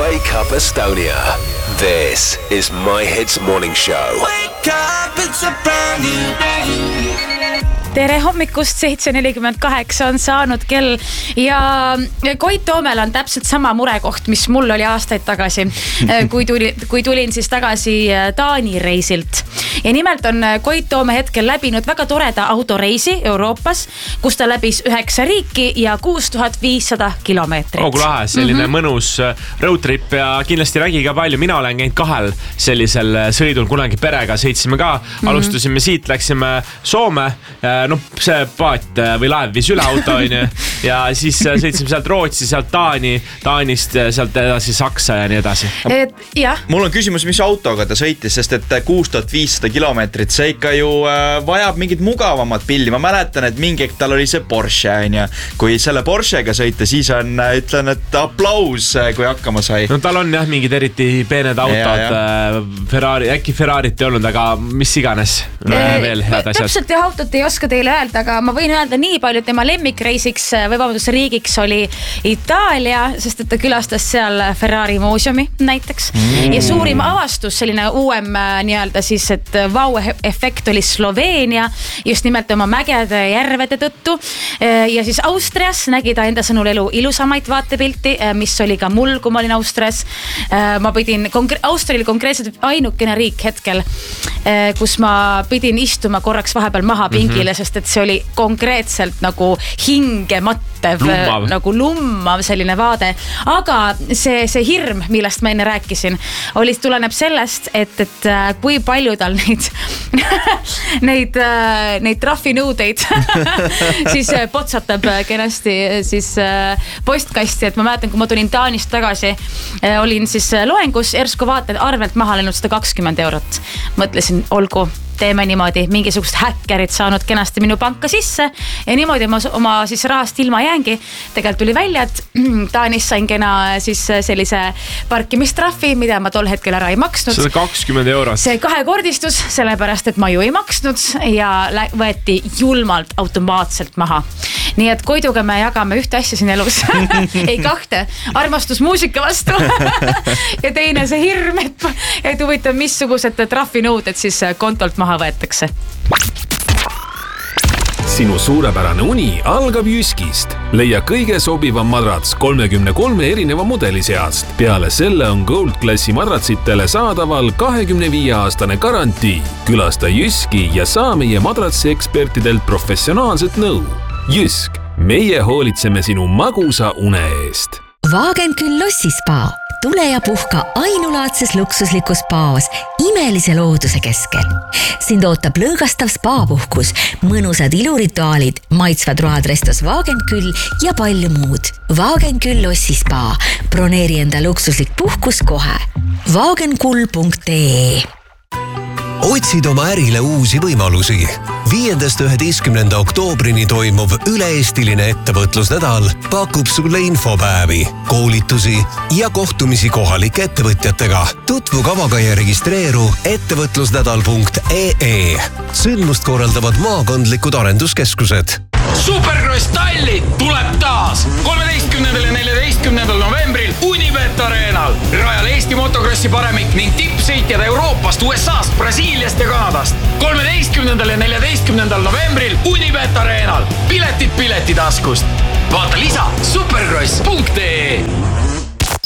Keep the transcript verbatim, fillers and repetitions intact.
Wake Up Estonia. This is My Hits Morning Show. Wake up, it's a brand new day. Tere hommikust, seitse nelikümmend kaheksa on saanud kell ja Koit Toomel on täpselt sama murekoht, mis mul oli aastaid tagasi, kui, tuli, kui tulin siis tagasi Taani reisilt. Ja nimelt on Koit Toome hetkel läbinud väga toreda autoreisi Euroopas, kus ta läbis üheksa riiki ja kuus tuhat viissada kilomeetrit. Oh, kui lahe, selline mm-hmm. mõnus roadtrip ja kindlasti räägi ka palju. Mina olen käinud kahel sellisel sõidul, kunagi perega sõitsime ka. Mm-hmm. Alustasime siit, läksime Soome. No see paat või laev viis üle auto on ju. Ja siis sõitsime sealt Rootsi, sealt Taani, Taanist sealt edasi Saksa ja nii edasi. Et, jah. Mul on küsimus, mis autoga ta sõitis, sest et kuus tuhat viissada kilomeetrit, see ikka ju äh, vajab mingit mugavamat pilli. Ma mäletan, et mingi tal oli see Porsche on ju. Kui selle Porschega sõita, siis on, ütlen, et aplaus, kui hakkama sai. No tal on jah mingid eriti peened autod, ja, ja. Ferrari, äkki Ferrarit ei olnud, aga mis iganes veel head asjad. Täpselt jah, autot ei oska teile öelda, aga ma võin öelda nii palju, et tema lemmikreisiks või vabandus riigiks oli Itaalia, sest et ta külastas seal Ferrari muuseumi näiteks. Mm. Ja suurim avastus, selline uuem nii-öelda siis, et vau-efekt oli Sloveenia, just nimelt oma mägede järvede tõttu. Ja siis Austrias nägi ta enda sõnul elu ilusamaid vaatepilti, mis oli ka mul, kui ma olin Austrias. Ma pidin, Austria oli konkreetselt ainukene riik hetkel, kus ma pidin istuma korraks vahepeal maha pingile, mm-hmm. sest et see oli konkreetselt nagu hingemattev, lummav. nagu lummav selline vaade. Aga see, see hirm, millest ma enne rääkisin, oli, tuleneb sellest, et, et kui palju tal neid, neid, neid trahvinõudeid siis potsatab kenasti siis postkasti, et ma mäletan, kui ma tulin Taanist tagasi, olin siis loengus, ersku vaatad arvelt maha läinud sada kakskümmend eurot. Mõtlesin, olgu, teeme niimoodi, mingisugust häkkerid saanud kenasti minu panka sisse ja niimoodi ma oma siis rahast ilma jäängi. Tegelikult tuli välja, et Taanis sain kena siis sellise parkimistrahvi, mida ma tol hetkel ära ei maksnud. sada kakskümmend eurot. See kahekordistus, sellepärast, et ma ju ei maksnud ja võeti julmalt automaatselt maha. Nii et Koiduga me jagame ühte asja siin elus. ei kahte. Armastus muusika vastu. ja teine see hirm, et, et huvitav, missugused trahvinõuded siis kontolt maha võetakse. Sinu suurepärane uni algab Jyskist. Leia kõige sobivam madrats kolmekümne kolme erineva mudeli seast. Peale selle on Gold Classi madratsitele saadaval kahekümne viie aastane garantii. Külasta Jyski ja saa meie madratsi ekspertidelt professionaalset nõu. Jysk, meie hoolitseme sinu magusa une eest. Vaagenküll Lossispa. Tule ja puhka ainulaadses luksuslikus spaas imelise looduse keskel. Sind ootab lõõgastav spaapuhkus, mõnusad ilurituaalid, maitsvad road restos Vaagenküll ja palju muud. Vaagenküll Lossispa. Broneeri enda luksuslik puhkus kohe. vaagenkull punkt ee. Otsid oma ärile uusi võimalusi. Viiendast üheteistkümnenda oktoobrini toimuv üle-eestiline ettevõtlusnädal pakub sulle infopäevi, koolitusi ja kohtumisi kohalike ettevõtjatega. Tutvu kavaga ja registreeru ettevõtlusnädal punkt ee. Sündmust korraldavad maakondlikud arenduskeskused. Supercross Tallinn tuleb taas kolmeteistkümnendal ja neljateistkümnendal novembril Unibet Arenal. Rajal Eesti motokrossi paremik ning tippsõitjad Euroopast, U S A-st, Brasiiliast ja Kanadast. kolmeteistkümnendal ja neljateistkümnendal novembril Unibet Arenal. Piletid pileti taskust. Vaata lisa supercross punkt ee.